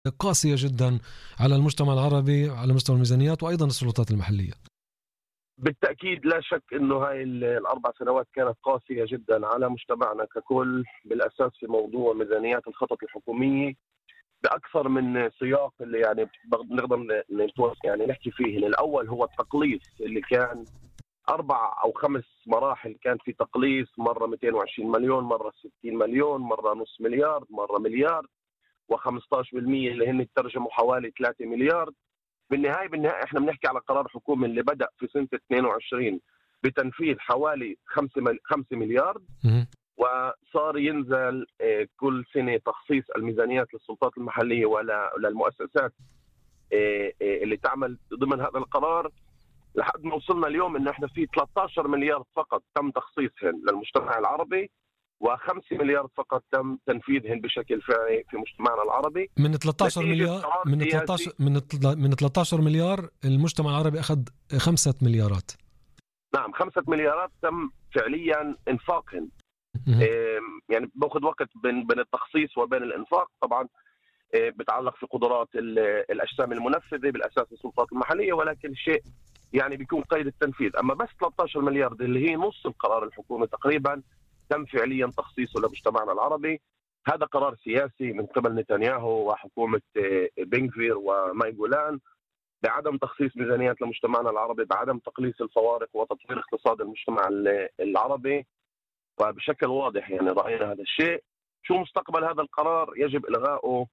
قاسية جدا على المجتمع العربي على مستوى الميزانيات وأيضا السلطات المحلية. بالتأكيد لا شك أنه هاي الأربع سنوات كانت قاسية جدا على مجتمعنا ككل، بالأساس في موضوع ميزانيات الخطط الحكومية بأكثر من سياق اللي يعني نقدر يعني نحكي فيه. الأول هو التقليص اللي كان 4 أو 5 مراحل، كان في تقليص مرة 220 مليون، مرة 60 مليون، مرة نص مليار، مرة مليار، و15% اللي هن ترجموا حوالي 3 مليار. بالنهاية احنا بنحكي على قرار حكومي اللي بدأ في سنة 22 بتنفيذ حوالي 5 مليار، وصار ينزل كل سنة تخصيص الميزانيات للسلطات المحلية وللمؤسسات اللي تعمل ضمن هذا القرار، لحد ما وصلنا اليوم إن احنا في 13 مليار فقط تم تخصيصهن للمجتمع العربي، و5 مليار فقط تم تنفيذهن بشكل فعلي في مجتمعنا العربي. من 13 مليار من 13 مليار المجتمع العربي أخذ 5 مليارات. نعم 5 مليارات تم فعليا انفاقهن. يعني باخذ وقت بين التخصيص وبين الانفاق، طبعا بتعلق في قدرات الاجسام المنفذه بالاساس السلطات المحليه، ولكن شيء يعني بيكون قيد التنفيذ. اما بس 13 مليار دي اللي هي نص القرار الحكومي تقريبا تم فعليا تخصيصه لمجتمعنا العربي. هذا قرار سياسي من قبل نتنياهو وحكومه بنغفير وماي جولان بعدم تخصيص ميزانيات لمجتمعنا العربي، بعدم تقليص الفوارق وتطوير اقتصاد المجتمع العربي. وبشكل واضح يعني رأينا هذا الشيء. شو مستقبل هذا القرار؟ يجب إلغائه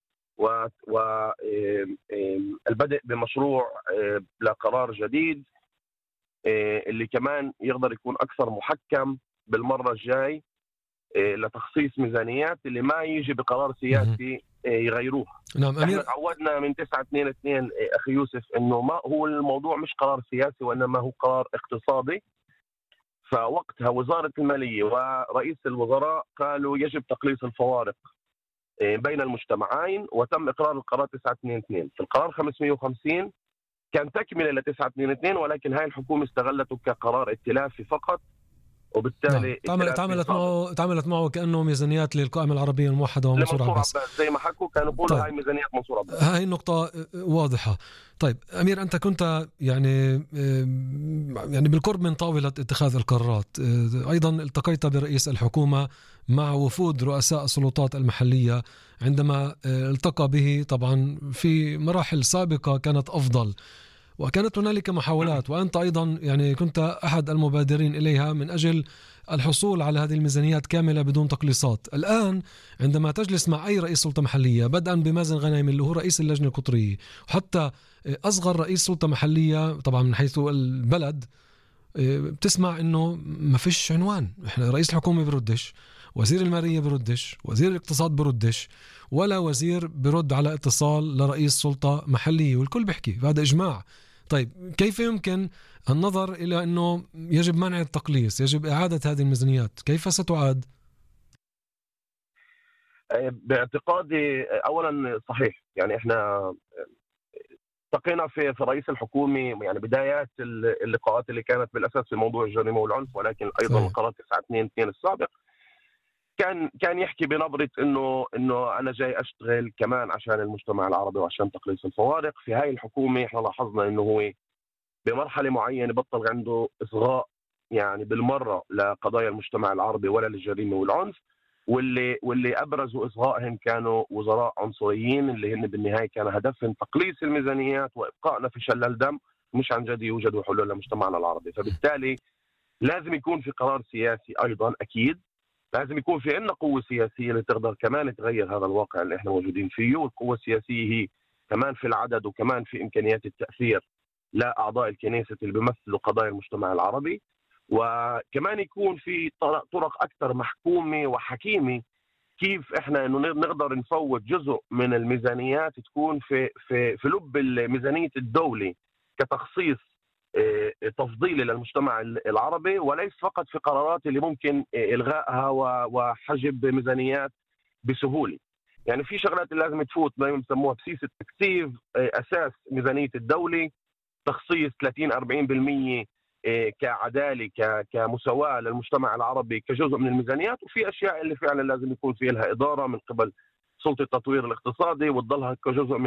والبدء بمشروع لقرار جديد اللي كمان يقدر يكون أكثر محكم بالمرة الجاي لتخصيص ميزانيات اللي ما يجي بقرار سياسي يغيروها. نعم احنا تعودنا من 9/22 أخي يوسف إنه ما هو الموضوع مش قرار سياسي وإنما هو قرار اقتصادي. فوقتها وزارة المالية ورئيس الوزراء قالوا يجب تقليص الفوارق بين المجتمعين، وتم إقرار القرار 9/22. في القرار 550 كان تكملة ل 9/22، ولكن هاي الحكومة استغلته كقرار ائتلافي فقط، وبالتالي تعاملت معه كأنه ميزانيات للقائمة العربية الموحدة ومنصور عباس زي ما حكوا كانوا يقولوا طيب. هاي ميزانيات منصور عباس. هاي النقطة واضحة. طيب أمير، أنت كنت يعني بالقرب من طاولة اتخاذ القرارات، أيضا التقيت برئيس الحكومة مع وفود رؤساء السلطات المحلية عندما التقى به. طبعا في مراحل سابقة كانت أفضل وكانت هنالك محاولات، وأنت أيضا يعني كنت أحد المبادرين إليها من أجل الحصول على هذه الميزانيات كاملة بدون تقليصات. الآن عندما تجلس مع أي رئيس سلطة محلية، بدءا بمازن غنايم اللي هو رئيس اللجنة القطرية، وحتى أصغر رئيس سلطة محلية طبعا من حيث البلد، بتسمع إنه ما فيش عنوان. إحنا رئيس الحكومة بردش، وزير المالية بردش، وزير الاقتصاد بردش، ولا وزير برد على اتصال لرئيس سلطة محلية، والكل بيحكي هذا إجماع. طيب كيف يمكن النظر إلى أنه يجب منع التقليص، يجب إعادة هذه الميزانيات؟ كيف ستعاد؟ باعتقادي أولا صحيح، يعني إحنا التقينا في رئيس الحكومة يعني بدايات اللقاءات اللي كانت بالأساس في موضوع الجريمة والعنف، ولكن أيضا القرار 9/22 السابق كان يحكي بنبرة إنه أنا جاي أشتغل كمان عشان المجتمع العربي وعشان تقليص الفوارق. في هاي الحكومة إحنا لاحظنا إنه هو بمرحلة معينة بطل عنده إصغاء يعني بالمرة لقضايا المجتمع العربي ولا للجريمة والعنف، واللي أبرزوا إصغائهم كانوا وزراء عنصريين اللي هن بالنهاية كان هدفهم تقليص الميزانيات وإبقائنا في شلال دم، مش عن جد يوجدوا حلول لمجتمعنا العربي. فبالتالي لازم يكون في قرار سياسي أيضا، أكيد لازم يكون في عندنا قوة سياسية اللي تقدر كمان تغير هذا الواقع اللي احنا موجودين فيه. والقوة السياسية هي كمان في العدد وكمان في إمكانيات التأثير لأعضاء الكنيسة اللي بيمثلوا قضايا المجتمع العربي، وكمان يكون في طرق أكثر محكومة وحكيمة كيف احنا انه نقدر نفوت جزء من الميزانيات تكون في لب ميزانية الدولة كتخصيص تفضيلي للمجتمع العربي، وليس فقط في قرارات اللي ممكن إلغائها وحجب ميزانيات بسهولة. يعني في شغلات اللي لازم تفوت دائما بسموها بسيس التكثيف، أساس ميزانية الدولة، تخصيص 30-40% كعدالة كمساواة للمجتمع العربي كجزء من الميزانيات. وفي أشياء اللي فعلا لازم يكون فيها لها إدارة من قبل سلطه التطوير الاقتصادي وتضلها كجزء من